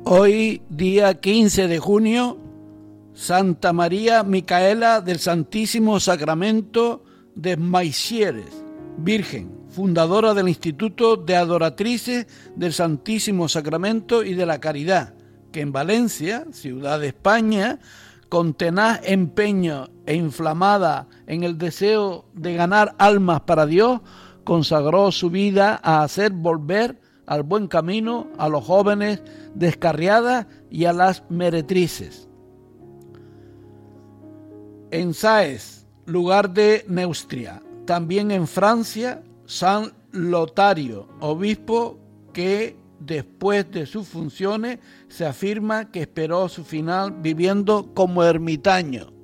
Hoy, día 15 de junio, Santa María Micaela del Santísimo Sacramento de Maixieres, Virgen, fundadora del Instituto de Adoratrices del Santísimo Sacramento y de la Caridad, que en Valencia, ciudad de España, con tenaz empeño e inflamada en el deseo de ganar almas para Dios, consagró su vida a hacer volver al buen camino a los jóvenes descarriadas y a las meretrices. En Sáez, lugar de Neustria, también en Francia, San Lotario, obispo que después de sus funciones se afirma que esperó su final viviendo como ermitaño.